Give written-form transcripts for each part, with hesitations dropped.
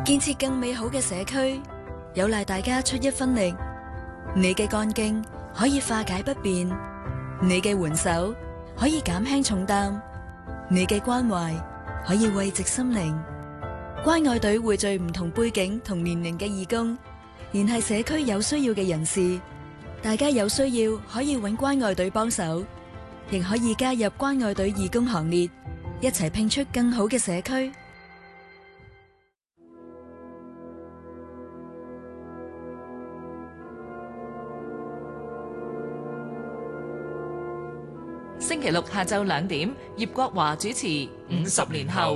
建設更美好嘅社區，有賴大家出一分力。你嘅幹勁可以化解不便，你嘅援手可以減輕重擔，你嘅關懷可以慰藉心靈。關愛隊匯聚唔同背景同年齡嘅義工，聯繫社區有需要嘅人士。大家有需要可以搵關愛隊幫手，亦可以加入關愛隊義工行列，一齊拼出更好嘅社區。 星期六下晝2點，葉國華主持《50年後》。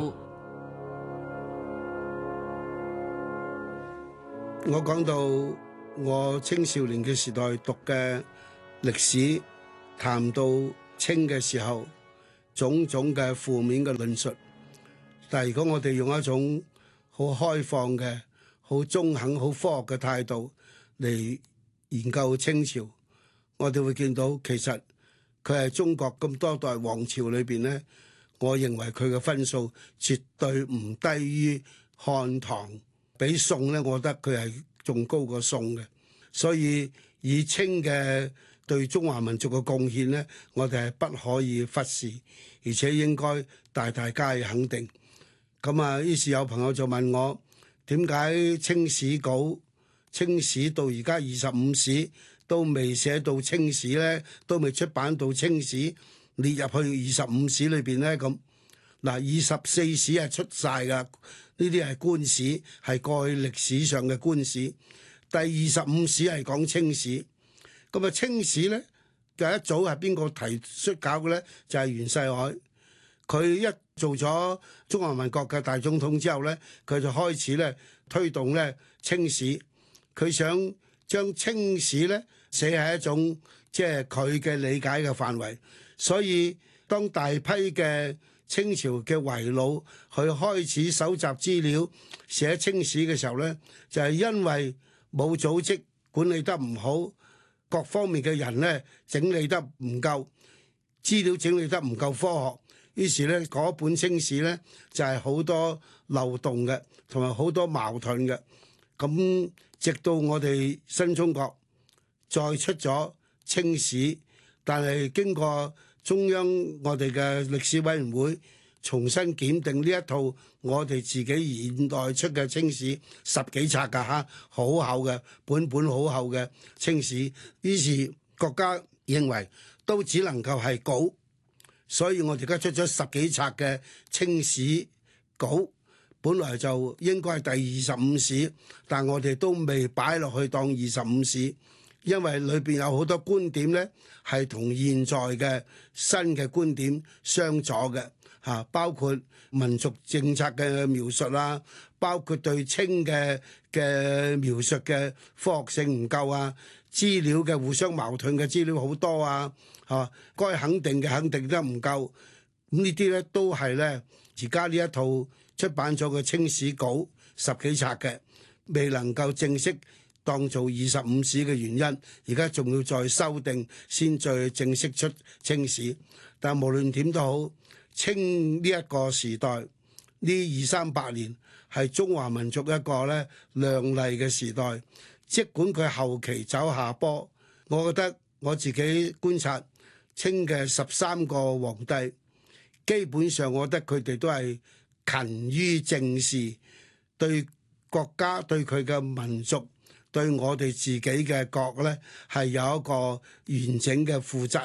我講到我青少年嘅時代讀嘅歷史，談到清嘅時候，種種嘅負面嘅論述。但係如果我哋用一種好開放嘅、好中肯、好科學嘅態度嚟研究清朝，我哋會見到其實佢係中國咁多代王朝裏邊咧，我認為佢嘅分數絕對唔低於漢唐，比宋咧，我覺得佢係仲高過宋嘅。所以以清嘅對中華民族嘅貢獻咧，我哋係不可以忽視，而且應該大大加以肯定。咁啊，於是有朋友就問我點解清史稿、清史到而家25史都未寫到清史咧，都未出版到清史列入去25史裏邊咧？咁嗱，24史係出晒噶，呢啲係官史，係過去歷史上嘅官史。第25史係講清史，咁啊清史咧，第一早係邊個提出搞嘅咧？就係袁世凱。佢一做咗中華民國嘅大總統之後咧，佢就開始咧推動咧清史。佢想將清史咧寫係一種即係佢嘅理解嘅範圍。所以當大批嘅清朝嘅遺老佢開始搜集資料寫清史嘅時候咧，就係因為冇組織管理得唔好，各方面嘅人咧整理得唔夠，資料整理得唔夠科學。於是咧，嗰本清史咧就係好多漏洞嘅，同埋好多矛盾嘅。咁直到我哋新中國再出咗清史，但係經過中央我哋嘅歷史委員會重新檢定呢一套我哋自己現代出嘅清史10幾冊㗎嚇，好厚嘅本好厚嘅清史。於是國家認為都只能夠係稿。所以我哋而家出咗10幾冊嘅清史稿，本來就應該係第25史，但我哋都未擺落去當25史，因為裏邊有好多觀點咧係同現在嘅新嘅觀點相左嘅嚇，包括民族政策嘅描述啦，包括對清嘅描述嘅科學性唔夠啊，資料嘅互相矛盾嘅資料好多啊。啊，該肯定嘅肯定得唔夠，咁呢啲咧都係咧而家呢一套出版咗嘅清史稿10幾冊嘅，未能夠正式當做25史嘅原因，而家仲要再修訂先再正式出清史。但無論點都好，清呢一個時代呢200-300年係中華民族一個咧亮麗嘅時代，即管佢後期走下坡，我覺得我自己觀察。清嘅13個皇帝，基本上我覺得佢哋都係勤於政事，對國家、對佢嘅民族、對我哋自己嘅國咧，係有一個完整嘅負責